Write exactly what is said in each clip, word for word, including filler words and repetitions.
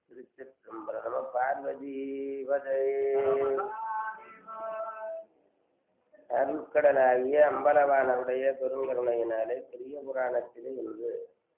திருச்சிற்றம்பலம். நம பார்வதீபதே. அருட்கடலாகிய அம்பலவானுடைய பெருங்கருணையினாலே பெரிய புராணத்திலே இன்று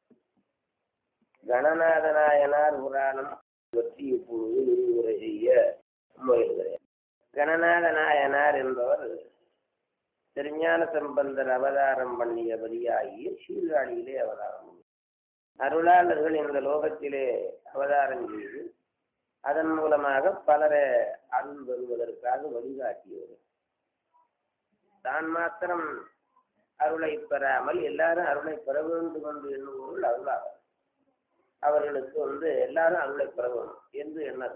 கணநாதநாயனார் புராணம் பற்றி இப்பொழுது விரிவுரை செய்ய முயல்கிறேன். கணநாத நாயனார் என்பவர் திருஞான சம்பந்தர் அவதாரம் பண்ணியபடியாகிய சீர்காழியிலே அவதாரம். அருளாளர்கள் இந்த லோகத்திலே அவதாரம் செய்து அதன் மூலமாக பலரை அருள் பெறுவதற்காக வழிகாட்டியவர். தான் மாத்திரம் அருளை பெறாமல் எல்லாரும் அருளை பெற வேண்டும் என்று எண்ணுவோர்கள் அருளாளர். அவர்களுக்கு வந்து எல்லாரும் அருளை பெற வேண்டும் என்று எண்ணது.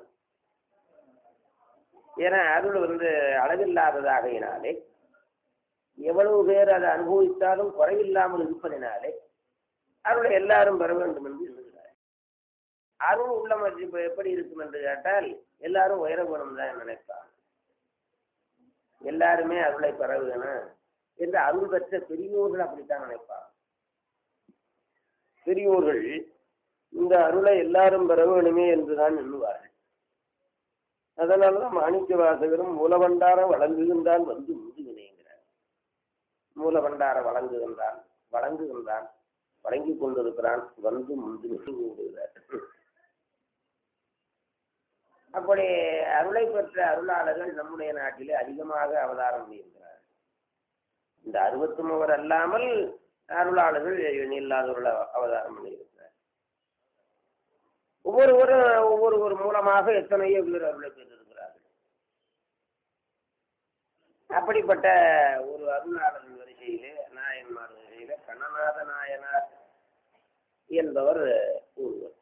ஏன்னா அருள் வந்து அளவில்லாததாகையினாலே எவ்வளவு பேர் அதை அனுபவித்தாலும் குறைவில்லாமல் இருப்பதினாலே அருளை எல்லாரும் பெற வேண்டும் என்று எண்ணுகிறார். அருள் உள்ள மதிப்பு எப்படி இருக்கும் என்று கேட்டால் எல்லாரும் உயரப்படும் தான் நினைப்பார். எல்லாருமே அருளை பெற வேணும் என்று அருள் பெற்ற பெரியோர்கள் அப்படித்தான் நினைப்பார். பெரியோர்கள் இந்த அருளை எல்லாரும் பெற வேணுமே என்றுதான் எண்ணுவார்கள். அதனாலதான் மாணிக்க வாசகரும் மூலபண்டார வழங்குகின்றான் வந்து முதுகினேங்கிறார். மூலபண்டார வழங்குகின்றான் வழங்குகின்றான் வழங்கி கொண்டிருக்கிறான் வந்து முந்து கொண்டிருக்கிறார். அப்படி அருளை பெற்ற அருளாளர்கள் நம்முடைய நாட்டிலே அதிகமாக அவதாரம் செய்கிறார். இந்த அறுபத்தி மூவர் அல்லாமல் அருளாளர்கள் இல்லாதவர்கள் அவதாரம் பண்ணியிருக்கிறார். ஒவ்வொருவரும் ஒவ்வொருவர் மூலமாக எத்தனையோ பேர் அருளை பெற்றிருக்கிறார்கள். அப்படிப்பட்ட ஒரு அருளாளர் வரிசையிலே நாயன்மார் வரிசையில கணநாத நாயனார் என்பவர் ஒருவர்.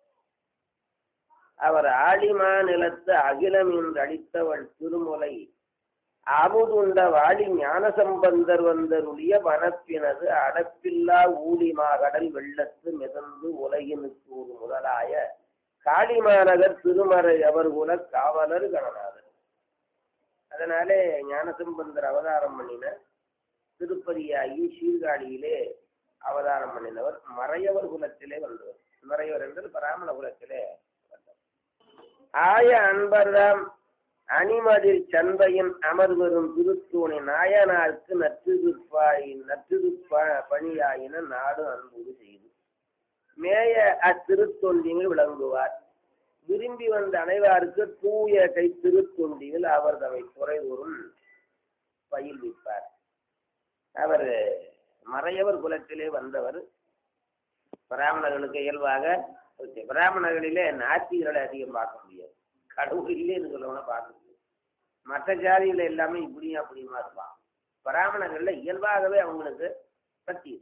அவர் ஆழிமா நிலத்து அகிலம் என்று அளித்தவள் திருமுலை அமுதுண்ட வாழி ஞானசம்பந்தர் வந்தருளிய வனப்பினது அடப்பில்லா ஊழிமாகடல் வெள்ளத்து மிதந்து உலகினுக்கு ஒரு முதலாய காளிமாநகர் திருமறை அவர்குல காவலர் கணநாதர். அதனாலே ஞானசம்பந்தர் அவதாரம் பண்ணின திருப்பதியாகி சீர்காழியிலே அவதாரம் பண்ணினவர் மறையவர் குலத்திலே வந்தவர். மறையவர் என்றால் பிராமண குலத்திலே வந்தவர். ஆய அன்பர்தாம் அணிமதில் சந்தையின் அமர்வரும் திருத்தூணி நாயனாருக்கு நற்றுதுப்பாய் நற்றுதுப்ப பணியாயின நாடு அன்புடு செய்து மேய அத்திருத்தொண்டியில் விளங்குவார். விரும்பி வந்த அனைவாருக்கு தூய கை திருத்தொண்டியில் அவர் தம்மை குறைவரும் பயில்விப்பார். அவர் மறையவர் குலத்திலே வந்தவர். பிராமணர்களுக்கு இயல்பாக பிராமணர்களிலே நாத்திகளை அதிகம் பார்க்க முடியாது. கடவுள் இல்லைன்னு சொல்லணும்னா பார்க்க முடியாது. மற்ற ஜாதிகள் எல்லாமே இப்படியும் அப்படியுமா இருப்பாங்க. பிராமணர்கள்ல இயல்பாகவே அவங்களுக்கு பக்தி.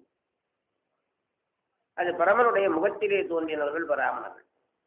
அது பரமனுடைய முகத்திலே தோன்றினவர்கள் பிராமணர்கள்,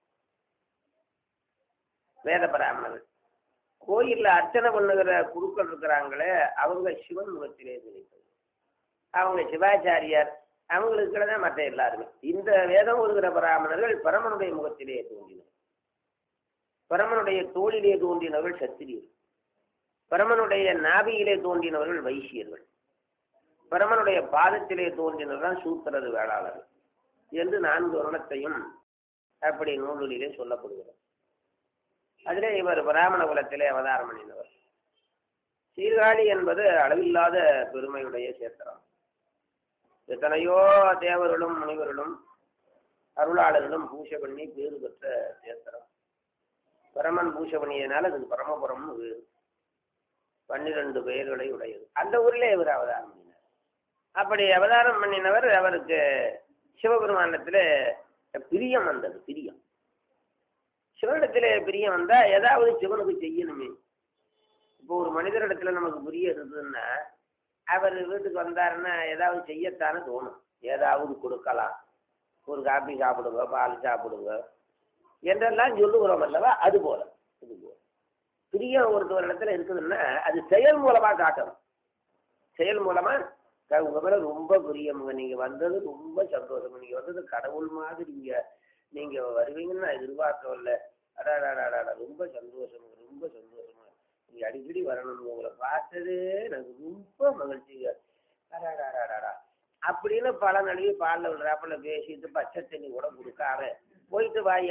வேத பிராமணர்கள். கோயில்ல அர்ச்சனை பண்ணுகிற குருக்கள் இருக்கிறாங்களே அவங்க சிவன் முகத்திலே தோன்றினது. அவங்க சிவாச்சாரியார் அவங்களுக்கு தான் மற்ற எல்லாருமே. இந்த வேதம் ஒருகிற பிராமணர்கள் பரமனுடைய முகத்திலே தோன்றினர். பரமனுடைய தோளிலே தோன்றினவர்கள் சத்திரியர்கள். பரமனுடைய நாபியிலே தோன்றினவர்கள் வைசியர்கள். பரமனுடைய பாதத்திலே தோன்றினவர்கள் சூத்திரது வேளாளர்கள் என்று நான்கு வருணத்தையும் அப்படி நூலிலே சொல்லப்படுகிறது. அதிலே இவர் பிராமண குலத்திலே அவதாரம் பண்ணினவர். சீர்காழி என்பது அளவில்லாத பெருமையுடைய சேத்திரம். எத்தனையோ தேவர்களும் முனிவர்களும் அருளாளர்களும் பூஜை பண்ணி பேறு பெற்ற சேத்திரம். பரமன் பூஜை பண்ணியதுனால அதுக்கு பரமபுரம்னு வேறு பன்னிரண்டு பெயர்களை உடையது. அந்த ஊரிலே இவர் அவதாரம் பண்ணினார். அப்படி அவதாரம் பண்ணினவர் அவருக்கு சிவபெருமானத்திலே பிரியம் வந்தது. பிரியம் சிவனிடத்திலே பிரியம் வந்தா ஏதாவது சிவனுக்கு செய்யணுமே. இப்போ ஒரு மனிதரிடத்துல நமக்கு பிரியம் இருந்ததுன்னா அவர் வீட்டுக்கு வந்தாருன்னா ஏதாவது செய்யத்தானே தோணும். ஏதாவது கொடுக்கலாம், ஒரு காப்பி சாப்பிடுங்க, பால் சாப்பிடுங்க என்றெல்லாம் சொல்லுகிறோம் அல்லவா. அது போல இது போல பிரியம் ஒருத்தவர் இடத்துல இருக்குதுன்னா அது செயல் மூலமா காட்டணும். செயல் மூலமா உங்க மேல ரொம்ப பிரியமுங்க, நீங்க வந்தது ரொம்ப சந்தோஷம், நீங்க வந்தது கடவுள் மாதிரி இங்க நீங்க வருவீங்கன்னு நான் எதிர்பார்க்கவில்லை, அடாடாடாடா ரொம்ப சந்தோஷம், ரொம்ப சந்தோஷமா நீங்க அடிக்கடி வரணும், உங்களை பார்த்தது எனக்கு ரொம்ப மகிழ்ச்சிங்க, அடாடாடாடா அப்படின்னு பல நடுவே பாலில் விடுறாப்புல பேசிட்டு பச்சை தண்ணி கூட கொடுக்காம போயிட்டு வாய்